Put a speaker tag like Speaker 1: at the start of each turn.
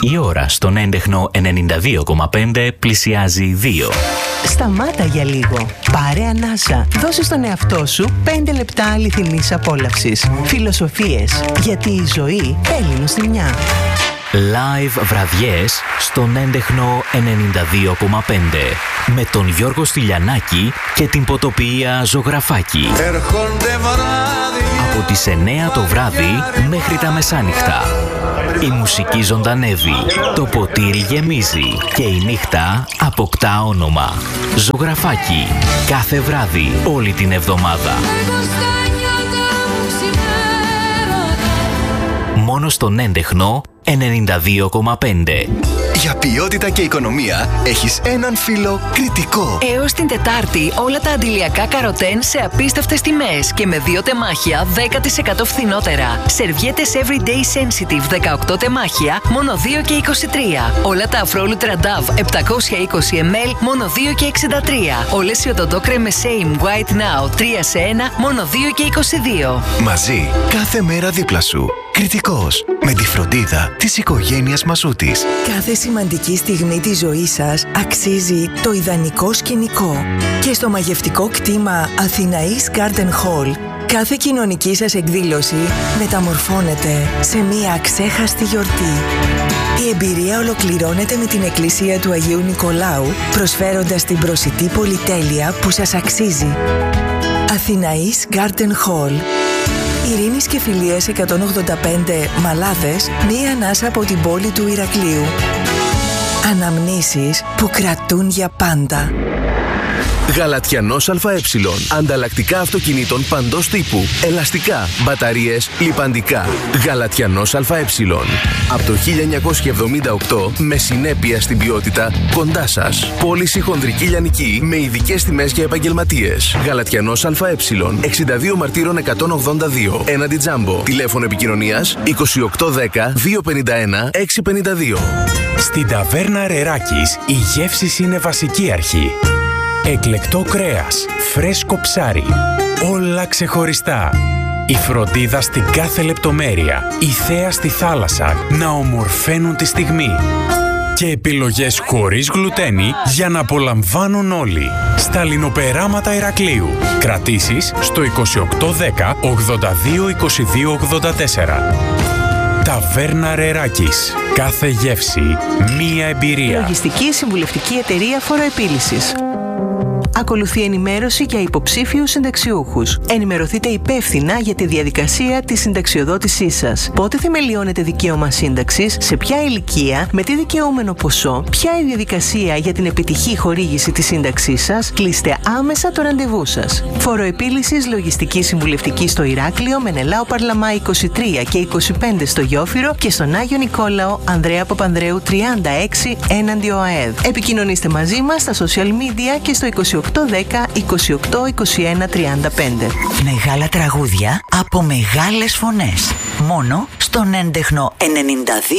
Speaker 1: Η ώρα στον έντεχνο 92,5 πλησιάζει 2.
Speaker 2: Σταμάτα για λίγο. Πάρε ανάσα. Δώσε στον εαυτό σου 5 λεπτά αληθινής απόλαυσης. Φιλοσοφίες. Γιατί η ζωή θέλει νοστιμιά.
Speaker 1: Live βραδιές στον έντεχνο 92,5 με τον Γιώργο Στυλιανάκη και την ποτοποιία Ζωγραφάκη. Από τις 9 το βράδυ μέχρι τα μεσάνυχτα. Η μουσική ζωντανεύει, το ποτήρι γεμίζει και η νύχτα αποκτά όνομα. Ζωγραφάκη. Κάθε βράδυ, όλη την εβδομάδα. Μόνο στον έντεχνο 92,5.
Speaker 3: Για ποιότητα και οικονομία έχεις έναν φίλο Κρητικό.
Speaker 4: Έως την Τετάρτη όλα τα αντιλιακά καροτέν σε απίστευτες τιμές και με 2 τεμάχια 10% φθηνότερα. Σερβιέτες Everyday Sensitive 18 τεμάχια μόνο 2 και 23. Όλα τα Afro-Ultra Dove 720 ml μόνο 2 και 63. Όλες οι οδοντόκρεμες Same White Now 3 σε 1 μόνο 2 και 22.
Speaker 3: Μαζί, κάθε μέρα δίπλα σου. Κρητικός, με τη φροντίδα της οικογένειας Μασούτης.
Speaker 5: Κάθε σημαντική στιγμή της ζωής σας αξίζει το ιδανικό σκηνικό. Και στο μαγευτικό κτήμα Αθηναής Garden Hall, κάθε κοινωνική σας εκδήλωση μεταμορφώνεται σε μία αξέχαστη γιορτή. Η εμπειρία ολοκληρώνεται με την εκκλησία του Αγίου Νικολάου, προσφέροντας την προσιτή πολυτέλεια που σας αξίζει. Αθηναής Garden Hall. Ειρήνης και Φιλίας 185 Μαλάδες, μία ανάσα από την πόλη του Ηρακλείου. Αναμνήσεις που κρατούν για πάντα.
Speaker 6: Γαλατιανός ΑΕ. Ανταλλακτικά αυτοκινήτων παντός τύπου. Ελαστικά, μπαταρίες, λιπαντικά. Γαλατιανός ΑΕ. Από το 1978 με συνέπεια στην ποιότητα κοντά σας. Πώληση χονδρική λιανική με ειδικές τιμές για επαγγελματίες. Γαλατιανός ΑΕ. 62 Μαρτύρων 182. Έναντι Τζάμπο. Τηλέφωνο επικοινωνίας 2810 251 652.
Speaker 7: Στην ταβέρνα Ρεράκης η γεύση είναι βασική αρχή. Εκλεκτό κρέας, φρέσκο ψάρι, όλα ξεχωριστά. Η φροντίδα στην κάθε λεπτομέρεια, η θέα στη θάλασσα να ομορφαίνουν τη στιγμή. Και επιλογές χωρίς γλουτένι για να απολαμβάνουν όλοι. Στα λινοπεράματα Ηρακλείου. Κρατήσεις στο 2810 82 22 84. Ταβέρνα Ρεράκης. Κάθε γεύση, μία εμπειρία.
Speaker 2: Λογιστική συμβουλευτική εταιρεία φοροεπίλυσης. Ακολουθεί ενημέρωση για υποψήφιους συνταξιούχους. Ενημερωθείτε υπεύθυνα για τη διαδικασία της συνταξιοδότησής σας. Πότε θεμελιώνετε δικαίωμα σύνταξης, σε ποια ηλικία, με τι δικαιούμενο ποσό, ποια η διαδικασία για την επιτυχή χορήγηση της σύνταξής σας. Κλείστε άμεσα το ραντεβού σας. Φοροεπίλυσης λογιστική συμβουλευτική στο Ηράκλειο, Μενελάου Παρλαμά 23 και 25 στο Γιόφυρο και στον Άγιο Νικόλαο Ανδρέα Παπανδρέου 36 έναντι ΟΑΕΔ. Επικοινωνήστε μαζί μας στα social media και στο 2810 28 21 35.
Speaker 8: Μεγάλα τραγούδια από μεγάλες φωνές. Μόνο στον έντεχνο 92,5.